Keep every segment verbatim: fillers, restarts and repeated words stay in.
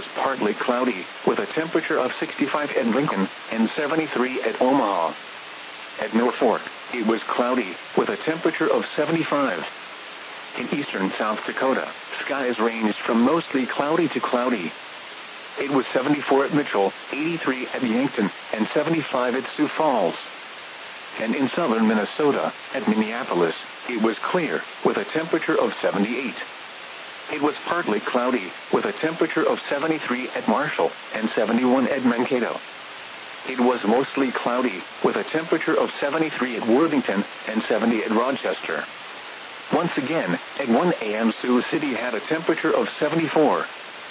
was partly cloudy, with a temperature of sixty-five at Lincoln and seventy-three at Omaha. At Norfolk, it was cloudy, with a temperature of seventy-five. In eastern South Dakota, skies ranged from mostly cloudy to cloudy. It was seventy-four at Mitchell, eighty-three at Yankton, and seventy-five at Sioux Falls. And in southern Minnesota, at Minneapolis, it was clear, with a temperature of seventy-eight. It was partly cloudy, with a temperature of seventy-three at Marshall and seventy-one at Mankato. It was mostly cloudy, with a temperature of seventy-three at Worthington and seventy at Rochester. Once again, at one a m Sioux City had a temperature of seventy-four.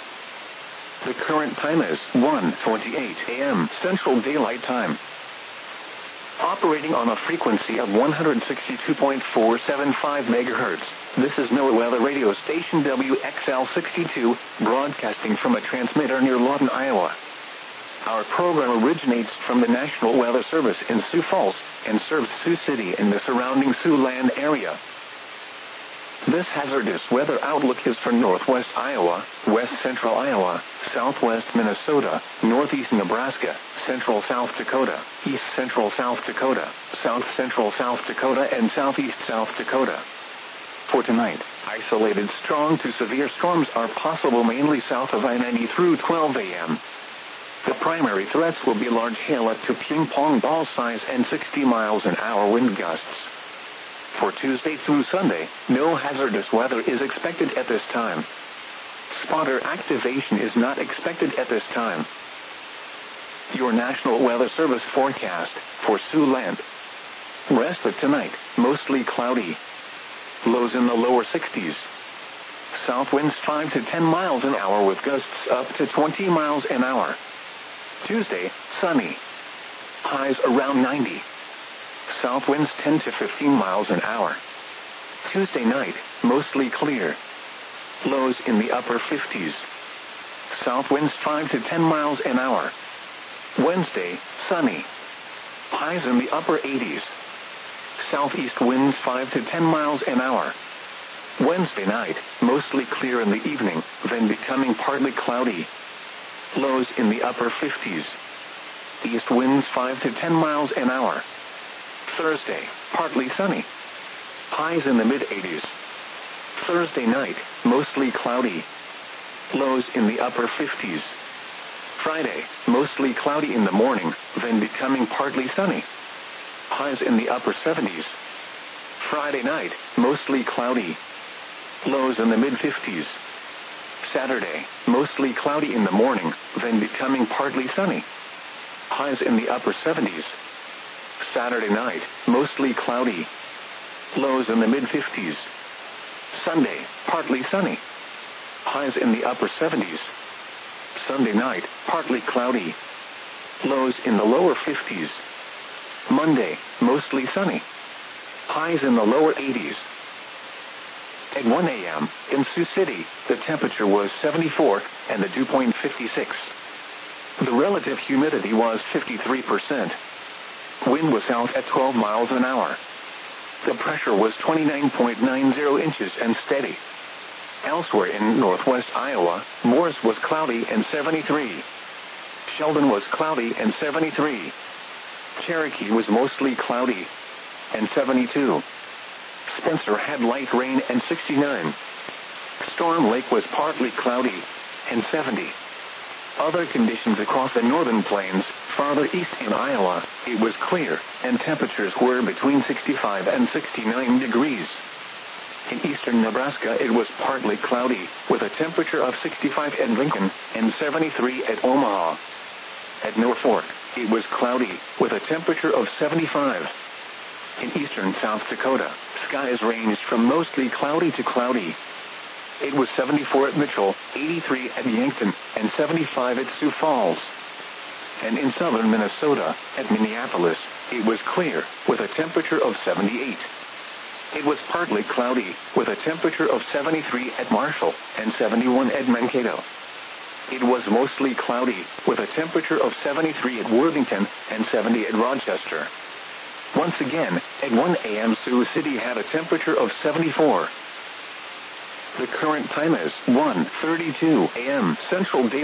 The current time is one twenty-eight a m Central Daylight Time. Operating on a frequency of one hundred sixty-two point four seven five megahertz, this is NOAA Weather Radio Station W X L sixty-two, broadcasting from a transmitter near Lawton, Iowa. Our program originates from the National Weather Service in Sioux Falls and serves Sioux City and the surrounding Siouxland area. This hazardous weather outlook is for northwest Iowa, west central Iowa, southwest Minnesota, northeast Nebraska, central South Dakota, east central South Dakota, south central South Dakota, and southeast South Dakota. For tonight, isolated strong to severe storms are possible mainly south of I ninety through twelve a m The primary threats will be large hail up to ping-pong ball size and sixty miles an hour wind gusts. For Tuesday through Sunday, no hazardous weather is expected at this time. Spotter activation is not expected at this time. Your National Weather Service forecast for Siouxland. Rest of tonight, mostly cloudy. Lows in the lower sixties. South winds five to ten miles an hour with gusts up to twenty miles an hour. Tuesday, sunny. Highs around ninety. South winds ten to fifteen miles an hour. Tuesday night, mostly clear. Lows in the upper fifties. South winds five to ten miles an hour. Wednesday, sunny. Highs in the upper eighties. Southeast winds five to ten miles an hour. Wednesday night, mostly clear in the evening, then becoming partly cloudy. Lows in the upper fifties. East winds five to ten miles an hour. Thursday, partly sunny. Highs in the mid-eighties. Thursday night, mostly cloudy. Lows in the upper fifties. Friday, mostly cloudy in the morning, then becoming partly sunny. Highs in the upper seventies. Friday night, mostly cloudy. Lows in the mid-fifties. Saturday, mostly cloudy in the morning, then becoming partly sunny. Highs in the upper seventies. Saturday night, mostly cloudy. Lows in the mid-fifties. Sunday, partly sunny. Highs in the upper seventies. Sunday night, partly cloudy. Lows in the lower fifties. Monday, mostly sunny. Highs in the lower eighties. At one a m in Sioux City, the temperature was seventy-four and the dew point fifty-six. The relative humidity was fifty-three percent. Wind was south at twelve miles an hour. The pressure was twenty-nine point nine zero inches and steady. Elsewhere in northwest Iowa, Morris was cloudy and seventy-three. Sheldon was cloudy and seventy-three. Cherokee was mostly cloudy and seventy-two. Spencer had light rain and sixty-nine. Storm Lake was partly cloudy and seventy. Other conditions across the northern plains, farther east in Iowa, it was clear, and temperatures were between sixty-five and sixty-nine degrees. In eastern Nebraska it was partly cloudy, with a temperature of sixty-five at Lincoln and seventy-three at Omaha. At Norfolk, it was cloudy, with a temperature of seventy-five. In eastern South Dakota, skies ranged from mostly cloudy to cloudy. It was seventy-four at Mitchell, eighty-three at Yankton, and seventy-five at Sioux Falls. And in southern Minnesota, at Minneapolis, it was clear, with a temperature of seventy-eight. It was partly cloudy, with a temperature of seventy-three at Marshall and seventy-one at Mankato. It was mostly cloudy, with a temperature of seventy-three at Worthington and seventy at Rochester. Once again, at one a m Sioux City had a temperature of seventy-four. The current time is one thirty-two a m Central Daylight